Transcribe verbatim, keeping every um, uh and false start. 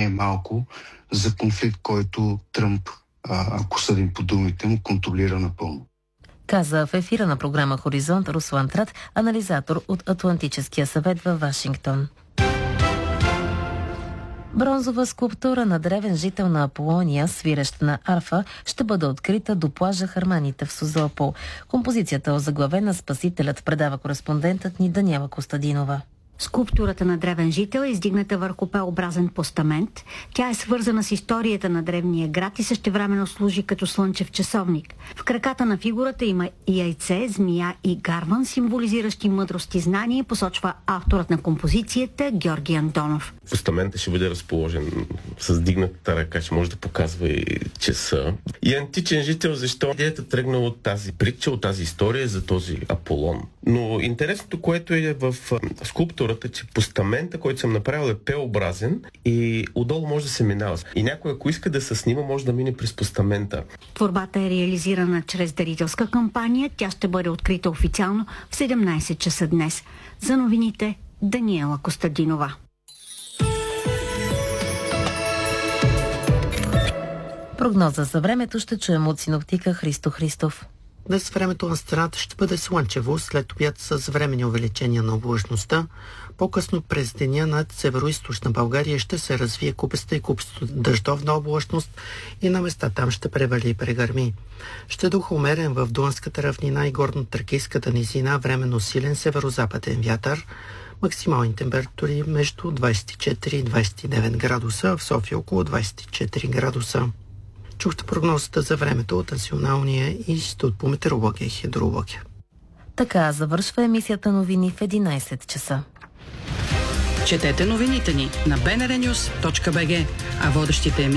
е малко за конфликт, който Тръмп, ако съдим по думите му, контролира напълно. Каза в ефира на програма Хоризонт Руслан Трат, анализатор от Атлантическия съвет във Вашингтон. Бронзова скулптура на древен жител на Аполония, свирещ на арфа, ще бъде открита до плажа Харманите в Созопол. Композицията е озаглавена "Спасителят", предава кореспондентът ни Даниела Костадинова. Скулптурата на древен жител е издигната върху П-образен постамент. Тя е свързана с историята на древния град и същевременно служи като слънчев часовник. В краката на фигурата има и яйце, змия и гарван, символизиращи мъдрост и знание, посочва авторът на композицията Георги Антонов. Постаментът ще бъде разположен с дигната ръка, ще може да показва и часа. И античен жител, защо идеята тръгна от тази притча, от тази история за този Аполон. Но интересното, което е в скулптурата, че постамента, който съм направил, е П-образен и отдолу може да се минава. И някой, ако иска да се снима, може да мине през постамента. Творбата е реализирана чрез дарителска кампания. Тя ще бъде открита официално в седемнайсет часа днес. За новините Даниела Костадинова. Прогноза за времето ще чуем от синоптика Христо Христов. Днес времето на страната ще бъде слънчево, след обяд с временни увеличения на облачността. По-късно през деня над северо-източна България ще се развие купеста и купесто дъждовна облачност и на места там ще превали и прегърми. Ще духа умерен в Дунавската равнина и горно-тракийската низина, временно силен северо-западен вятър. Максимални температури между двайсет и четири и двайсет и девет градуса, в София около двайсет и четири градуса. Чухте прогнозата за времето от Националния институт по метеорология и хидрология. Така завършва емисията новини в единайсет часа. Четете новините ни на би ен ар нюз точка би джи, а водещите емисии